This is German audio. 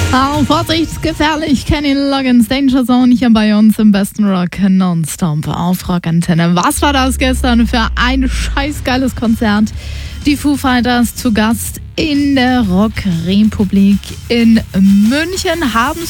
Vorsicht, gefährlich, Kenny Loggins, Danger Zone hier bei uns im besten Rock Nonstop auf Rockantenne. Was war das gestern für ein scheißgeiles Konzert? Die Foo Fighters zu Gast in der Rockrepublik in München haben